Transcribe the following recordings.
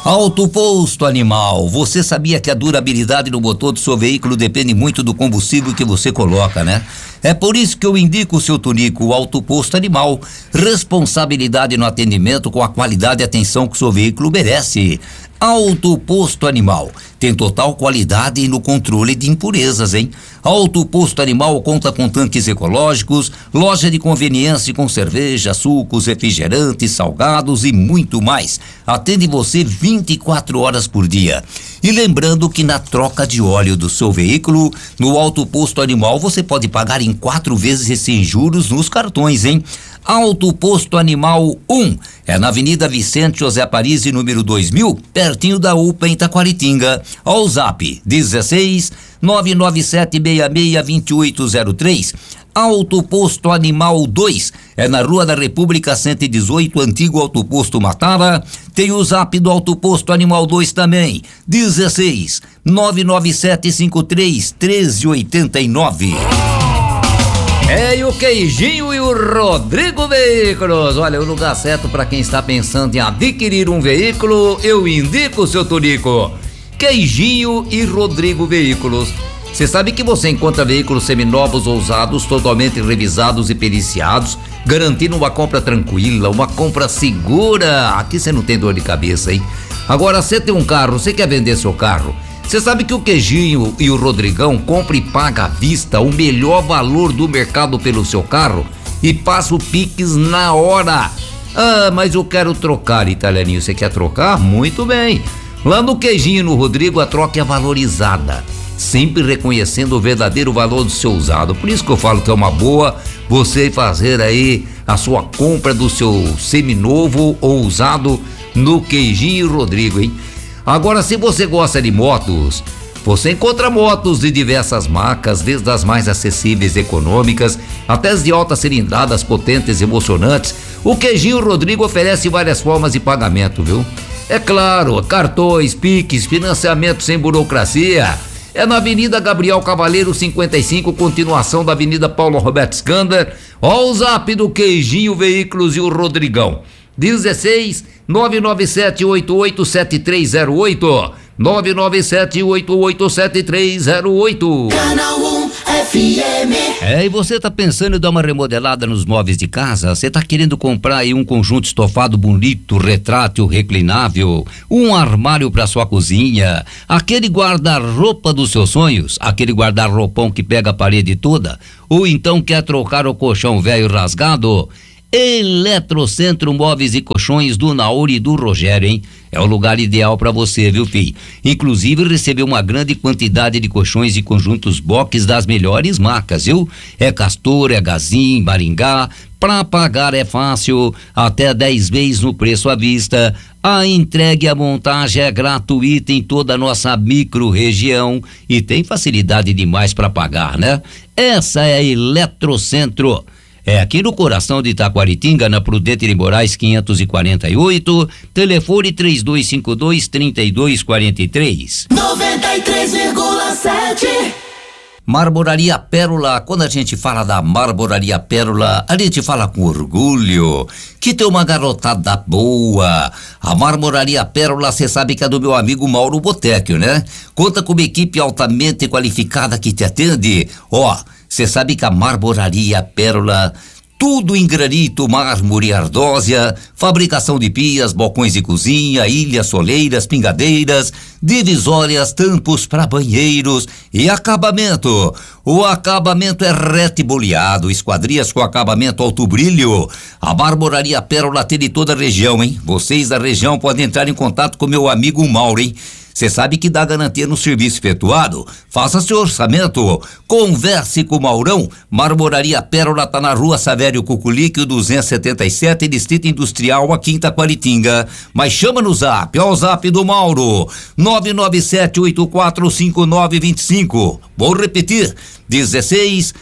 Auto Posto Animal, você sabia que a durabilidade do motor do seu veículo depende muito do combustível que você coloca, né? É por isso que eu indico o seu Tunico, o Auto Posto Animal. Responsabilidade no atendimento com a qualidade e atenção que o seu veículo merece. Auto Posto Animal tem total qualidade no controle de impurezas, hein? Auto Posto Animal conta com tanques ecológicos, loja de conveniência com cerveja, sucos, refrigerantes, salgados e muito mais. Atende você 24 horas por dia. E lembrando que na troca de óleo do seu veículo, no Auto Posto Animal você pode pagar em 4 vezes e sem juros nos cartões, hein? Auto Posto Animal 1 é na Avenida Vicente José Paris, número 2000, pertinho da UPA em Taquaritinga. Ao Zap 16 997662803. Auto Posto Animal 2 é na Rua da República 118, antigo Auto Posto Matara. Tem o Zap do Auto Posto Animal 2 também, 16 99753 1389. E o Queijinho e o Rodrigo Veículos. Olha, o lugar certo para quem está pensando em adquirir um veículo, eu indico o seu Tunico. Queijinho e Rodrigo Veículos. Você sabe que você encontra veículos seminovos ou usados, totalmente revisados e periciados, garantindo uma compra tranquila, uma compra segura. Aqui você não tem dor de cabeça, hein? Agora, você tem um carro, você quer vender seu carro? Você sabe que o Queijinho e o Rodrigão compra e paga à vista o melhor valor do mercado pelo seu carro e passa o Pix na hora. Ah, mas eu quero trocar, italianinho. Você quer trocar? Muito bem. Lá no Queijinho e no Rodrigo a troca é valorizada, sempre reconhecendo o verdadeiro valor do seu usado. Por isso que eu falo que é uma boa você fazer aí a sua compra do seu seminovo ou usado no Queijinho e Rodrigo, hein? Agora, se você gosta de motos, você encontra motos de diversas marcas, desde as mais acessíveis e econômicas até as de altas cilindradas, potentes e emocionantes. O Queijinho Rodrigo oferece várias formas de pagamento, viu? É claro, cartões, Pix, financiamento sem burocracia. É na Avenida Gabriel Cavaleiro 55, continuação da Avenida Paulo Roberto Scander. Ó o Zap do Queijinho Veículos e o Rodrigão, 16 997887308, 997887308. Canal 1 FM. E você tá pensando em dar uma remodelada nos móveis de casa? Você tá querendo comprar aí um conjunto estofado bonito, retrátil, reclinável, um armário para sua cozinha, aquele guarda-roupa dos seus sonhos, aquele guarda-roupão que pega a parede toda, ou então quer trocar o colchão velho rasgado? Eletrocentro Móveis e Colchões do Nauri e do Rogério, hein? É o lugar ideal para você, viu, filho? Inclusive recebeu uma grande quantidade de colchões e conjuntos box das melhores marcas, viu? É Castor, é Gazin, Maringá. Pra pagar é fácil, até 10 vezes no preço à vista. A entrega e a montagem é gratuita em toda a nossa micro-região e tem facilidade demais para pagar, né? Essa é a Eletrocentro. É aqui no coração de Taquaritinga, na Prudente de Moraes 548, telefone 3252-3243. 93,7. Marmoraria Pérola. Quando a gente fala da Marmoraria Pérola, a gente fala com orgulho que tem uma garotada boa. A Marmoraria Pérola, você sabe que é do meu amigo Mauro Botecchio, né? Conta com uma equipe altamente qualificada que te atende. Ó, você sabe que a Marmoraria Pérola, tudo em granito, mármore e ardósia, fabricação de pias, balcões de cozinha, ilhas, soleiras, pingadeiras, divisórias, tampos para banheiros e acabamento. O acabamento é reto e boleado, esquadrias com acabamento alto brilho. A Marmoraria Pérola tem de toda a região, hein? Vocês da região podem entrar em contato com meu amigo Mauro, hein? Você sabe que dá garantia no serviço efetuado? Faça seu orçamento. Converse com o Maurão. Marmoraria Pérola tá na Rua Savério Cuculique, 277, Distrito Industrial, aqui em Taquaritinga. Mas chama no Zap, ó o Zap do Mauro, 997845925. Vou repetir, 16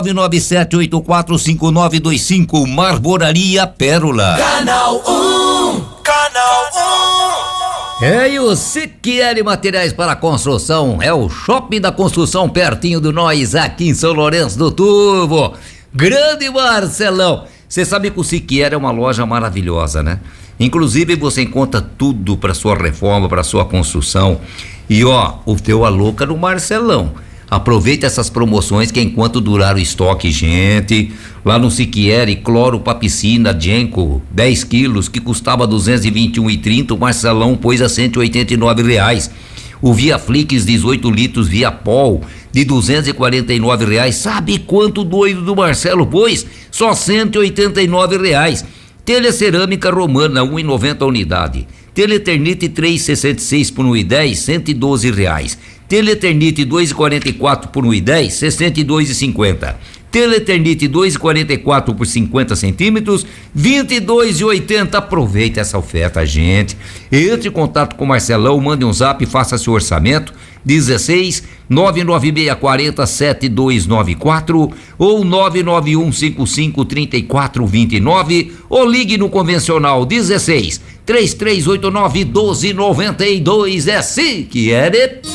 997845925. Marmoraria Pérola. Canal 1. Canal 1. E o Siquieri Materiais para Construção, é o shopping da construção pertinho de nós, aqui em São Lourenço do Turvo. Grande Marcelão, você sabe que o Siquieri é uma loja maravilhosa, né? Inclusive você encontra tudo para sua reforma, para sua construção. E o teu Aloca no Marcelão. Aproveita essas promoções que enquanto durar o estoque, gente. Lá no Siquieri, cloro pra piscina Genco, 10 quilos, que custava R$221,30, o Marcelão pôs a R$189. O Viaflix 18 litros Viapol de R$249. Sabe quanto doido do Marcelo pôs? Só R$189. Telha cerâmica romana 1,90 a unidade. Telha Eternite 3,66 por 1,10, R$112. Telha Eternite 2,44 por 1,10, R$62,50. Telha Eternite 2,44 por 50 centímetros, R$22,80. Aproveita essa oferta, gente. Entre em contato com o Marcelão, mande um zap e faça seu orçamento. 16 99640 7294 ou 99155 3429 ou ligue no convencional 16 3389 1292. É Siquieri.